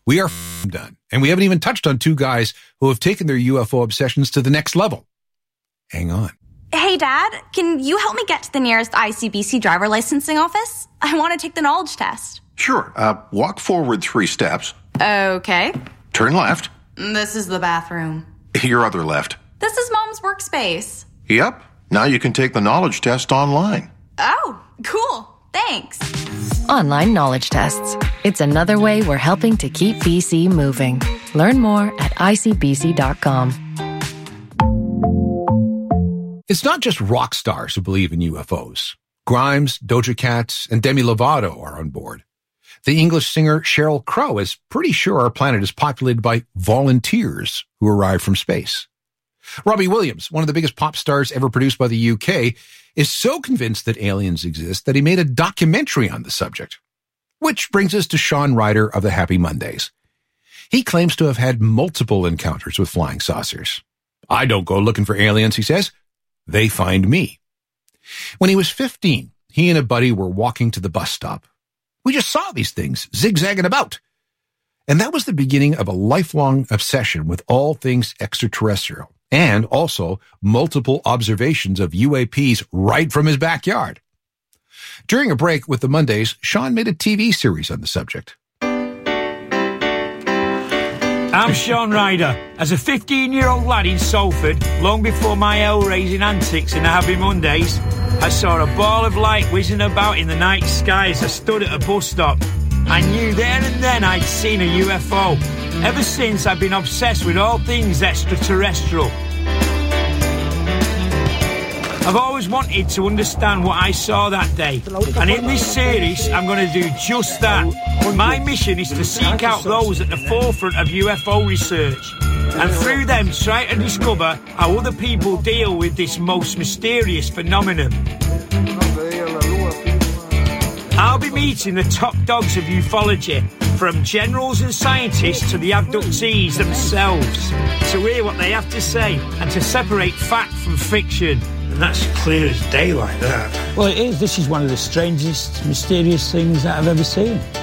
We are done. And we haven't even touched on two guys who have taken their UFO obsessions to the next level. Hang on. Hey, Dad, can you help me get to the nearest ICBC driver licensing office? I want to take the knowledge test. Sure. Walk forward 3 steps. Okay. Turn left. This is the bathroom. Your other left. This is Mom's workspace. Yep. Now you can take the knowledge test online. Oh, cool. Thanks. Online knowledge tests. It's another way we're helping to keep BC moving. Learn more at icbc.com. It's not just rock stars who believe in UFOs. Grimes, Doja Cat, and Demi Lovato are on board. The English singer Sheryl Crow is pretty sure our planet is populated by volunteers who arrive from space. Robbie Williams, one of the biggest pop stars ever produced by the UK, is so convinced that aliens exist that he made a documentary on the subject. Which brings us to Sean Ryder of the Happy Mondays. He claims to have had multiple encounters with flying saucers. I don't go looking for aliens, he says. They find me. When he was 15, he and a buddy were walking to the bus stop. We just saw these things zigzagging about. And that was the beginning of a lifelong obsession with all things extraterrestrial, and also multiple observations of UAPs right from his backyard. During a break with the Mondays, Sean made a TV series on the subject. I'm Sean Ryder. As a 15-year-old lad in Salford, long before my hell-raising antics in the Happy Mondays, I saw a ball of light whizzing about in the night sky as I stood at a bus stop. I knew there and then I'd seen a UFO. Ever since, I've been obsessed with all things extraterrestrial. I've always wanted to understand what I saw that day, and in this series I'm going to do just that. My mission is to seek out those at the forefront of UFO research, and through them try to discover how other people deal with this most mysterious phenomenon. I'll be meeting the top dogs of ufology, from generals and scientists to the abductees themselves, to hear what they have to say and to separate fact from fiction. And that's clear as daylight, that. Well, it is. This is one of the strangest, mysterious things that I've ever seen.